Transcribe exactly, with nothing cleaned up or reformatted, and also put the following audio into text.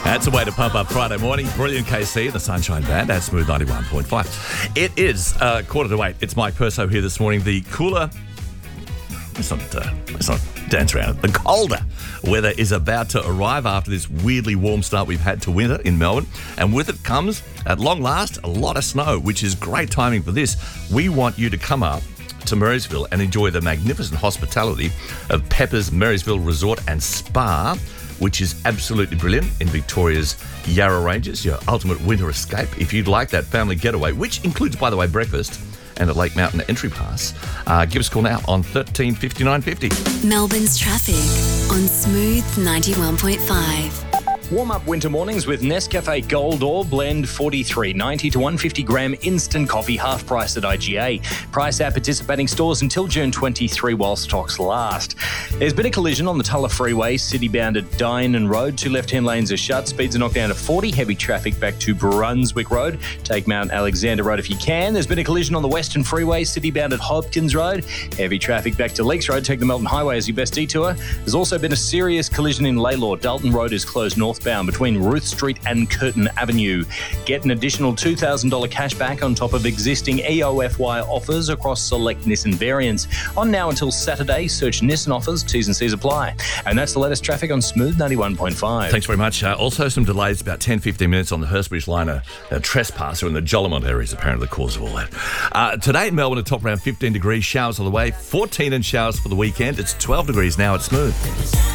That's a way to pump up Friday morning. Brilliant K C, the Sunshine Band at Smooth ninety-one point five. It is uh, quarter to eight. It's Mike Perso here this morning. The cooler, let's not, uh, let's not dance around it. The colder weather is about to arrive after this weirdly warm start we've had to winter in Melbourne. And with it comes, at long last, a lot of snow, which is great timing for this. We want you to come up to Marysville and enjoy the magnificent hospitality of Pepper's Marysville Resort and Spa, which is absolutely brilliant in Victoria's Yarra Ranges, your ultimate winter escape. If you'd like that family getaway, which includes, by the way, breakfast and a Lake Mountain entry pass, uh, give us a call now on thirteen fifty-nine fifty. Melbourne's traffic on Smooth ninety-one point five. Warm up winter mornings with Nescafe Gold or Blend forty-three ninety to one hundred fifty gram instant coffee, half price at I G A. Price at participating stores until June twenty-third while stocks last. There's been a collision on the Tulla Freeway, city bound at Dynon Road. Two left-hand lanes are shut. Speeds are knocked down to forty. Heavy traffic back to Brunswick Road. Take Mount Alexander Road if you can. There's been a collision on the Western Freeway, city bound at Hopkins Road. Heavy traffic back to Leaks Road. Take the Melton Highway as your best detour. There's also been a serious collision in Laylaw. Dalton Road is closed north bound between Ruth Street and Curtin Avenue. Get an additional two thousand dollars cash back on top of existing E O F Y offers across select Nissan variants. On now until Saturday, search Nissan offers, T's and C's apply. And that's the latest traffic on Smooth ninety-one point five. Thanks very much. Uh, also some delays, about ten to fifteen minutes on the Hurstbridge line. A, a trespasser in the Jolimont area is apparently the cause of all that. Uh, today in Melbourne, a top around fifteen degrees, showers on the way, fourteen and showers for the weekend. It's twelve degrees now at Smooth.